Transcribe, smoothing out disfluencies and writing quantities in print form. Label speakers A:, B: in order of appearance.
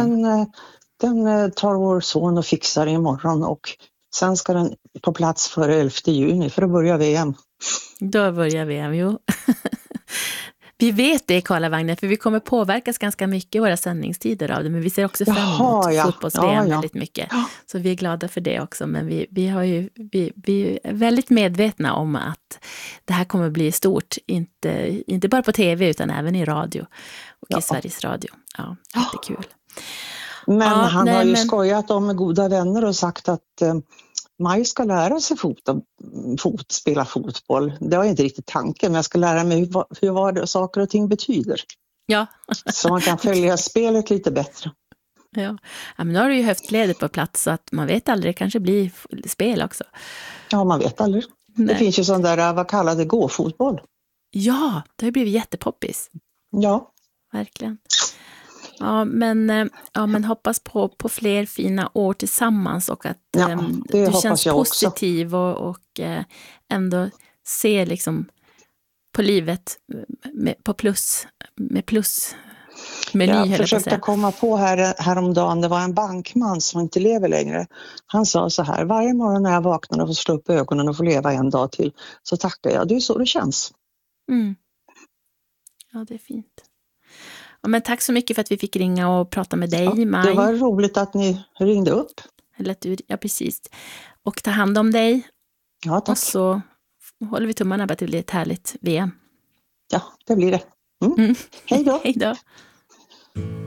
A: den tar vår son och fixar imorgon och sen ska den på plats före 11 juni för att börja VM.
B: Då börjar VM, jo. Vi vet det, Karlavagnen, för vi kommer påverkas ganska mycket i våra sändningstider av det, men vi ser också fram emot fotbolls-VM väldigt mycket. Så vi är glada för det också, men vi är väldigt medvetna om att det här kommer bli stort, inte bara på tv utan även i radio och i Sveriges Radio. Ja, jättekul.
A: Men han har ju skojat om med goda vänner och sagt att Maj ska lära sig spela fotboll. Det var inte riktigt tanken, men jag ska lära mig vad saker och ting betyder.
B: Ja.
A: Så man kan följa spelet lite bättre.
B: Ja, men nu har du ju höftledet på plats så att man vet aldrig, det kanske blir spel också.
A: Ja, man vet aldrig. Nej. Det finns ju sån där, vad kallar det, gåfotboll.
B: Ja, det har blivit jättepoppis.
A: Ja.
B: Verkligen. Ja, men hoppas på fler fina år tillsammans och att du känns positiv och ändå ser liksom på livet med plus.
A: Jag försökte komma på häromdagen, det var en bankman som inte lever längre. Han sa så här: varje morgon när jag vaknar och får slå upp ögonen och får leva en dag till så tackar jag, det är så det känns.
B: Mm. Ja, det är fint. Ja, men tack så mycket för att vi fick ringa och prata med dig, Maj.
A: Det var roligt att ni ringde upp.
B: Ja, precis. Och ta hand om dig.
A: Ja, tack.
B: Och så håller vi tummarna på att det blir ett härligt VM.
A: Ja, det blir det. Hej då.
B: Hej då.